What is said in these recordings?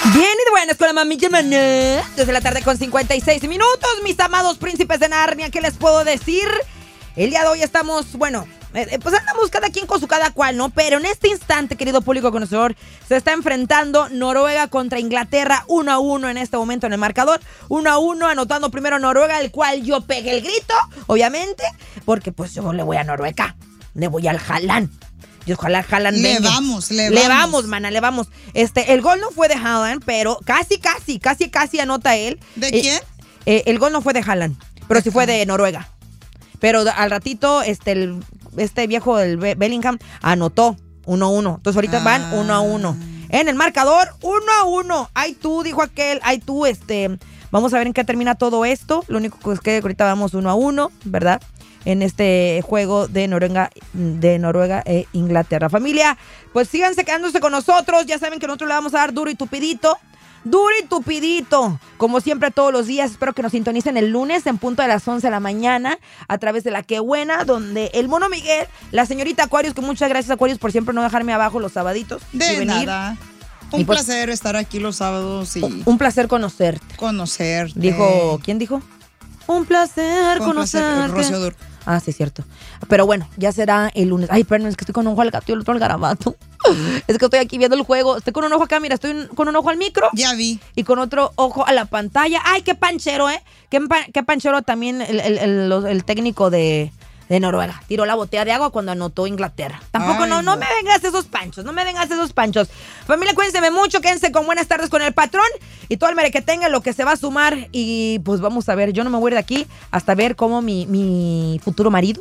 Bien y de buenas con la mami Yamana. Desde la tarde con 56 minutos, mis amados príncipes de Narnia, ¿qué les puedo decir? El día de hoy estamos, bueno, pues andamos cada quien con su cada cual, ¿no? Pero en este instante, querido público conocedor, se está enfrentando Noruega contra Inglaterra 1-1 en este momento en el marcador. 1-1, anotando primero Noruega, el cual yo pegué el grito, obviamente, porque pues yo le voy a Noruega, le voy al Haaland. Yo ojalá Haaland Le venga. vamos. Le vamos, mana, le vamos. El gol no fue de Haaland, pero casi anota él. ¿De quién? El gol no fue de Haaland, pero sí fue de Noruega. Pero al ratito, este viejo del Bellingham anotó 1-1. Entonces ahorita van 1-1. En el marcador, 1-1. Ay tú, dijo aquel, ay tú, vamos a ver en qué termina todo esto. Lo único que es que ahorita vamos 1-1, ¿verdad? En este juego de Noruega e Inglaterra. Familia, pues síganse quedándose con nosotros. Ya saben que nosotros le vamos a dar duro y tupidito. Duro y tupidito. Como siempre, todos los días. Espero que nos sintonicen el lunes en punto de las 11 de la mañana a través de La Qué Buena, donde el Mono Miguel, la señorita Aquarius, que muchas gracias, Aquarius, por siempre no dejarme abajo los sabaditos. De nada. Un placer estar aquí los sábados y... Un placer conocerte. Conocerte. Dijo, ¿quién dijo? Un placer conocerte. Rocío Dur. Ah, sí, es cierto. Pero bueno, ya será el lunes. Ay, perdón, es que estoy con un ojo al gato y el otro al garabato. Es que estoy aquí viendo el juego. Estoy con un ojo acá, mira, estoy con un ojo al micro. Ya vi. Y con otro ojo a la pantalla. Ay, qué panchero, ¿eh? Qué panchero también el técnico de Noruega. Tiró la botella de agua cuando anotó Inglaterra. Tampoco, Ay, no me vengas esos panchos. Familia, cuídense mucho, quédense con buenas tardes con el patrón y todo el mere que tenga lo que se va a sumar. Y pues vamos a ver, yo no me voy a ir de aquí hasta ver cómo mi futuro marido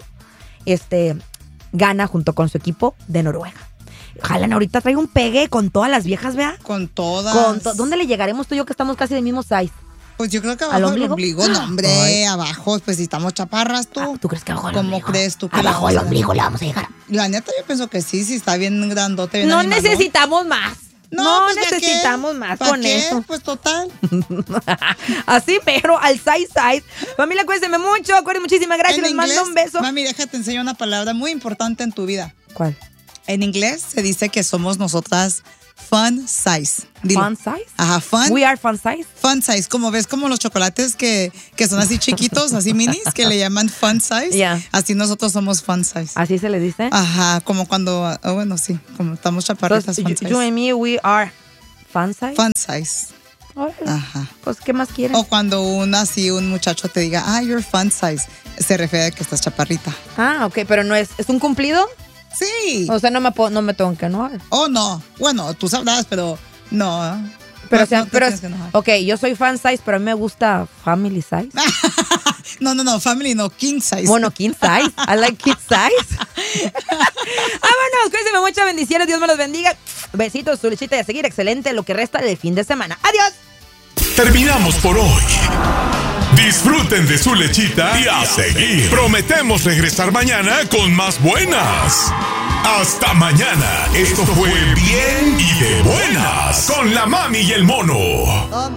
gana junto con su equipo de Noruega. Ojalá ahorita traiga un pegue con todas las viejas, ¿vea? Con todas. ¿Dónde le llegaremos tú y yo que estamos casi del mismo size? Pues yo creo que abajo del ombligo, no, hombre, ay. Abajo, pues si estamos chaparras, tú. ¿Tú crees que abajo del ombligo? ¿Cómo crees tú que abajo del ombligo le vamos a llegar? La neta, yo pienso que sí está bien grandote, bien No animalón. necesitamos más. No pues, necesitamos más con qué? eso. Pues total. Así, pero al size. Familia, cuídense mucho. Acuérdense, muchísimas gracias. Les mando un beso. Mami, déjate enseñar una palabra muy importante en tu vida. ¿Cuál? En inglés se dice que somos nosotras fun size. Dilo. ¿Fun size? Ajá, fun. We are fun size. Fun size, como ves, como los chocolates que son así chiquitos, así minis, que le llaman fun size. Yeah. Así nosotros somos fun size. ¿Así se le dice? Ajá, como cuando, bueno, sí, como estamos chaparritas. Entonces, fun size. you and me, we are fun size. Fun size. Órale. Ajá. Pues, ¿qué más quieres? O cuando un muchacho te diga, you're fun size, se refiere a que estás chaparrita. Ah, ok, pero no es un cumplido. Sí. O sea, no me tengo que enojar. Oh, no. Bueno, tú sabrás, pero no. Pero, no te tienes que enojar. Ok, yo soy fan size, pero a mí me gusta family size. No, family no, king size. Bueno, king size. I like king size. Vámonos, cuídense mucho, bendiciones, Dios me los bendiga. Besitos, su lechita y a seguir excelente lo que resta del fin de semana. Adiós. Terminamos por hoy. Disfruten de su lechita y a seguir. Prometemos regresar mañana con más buenas. Hasta mañana. Esto fue Bien y de Buenas con la mami y el mono.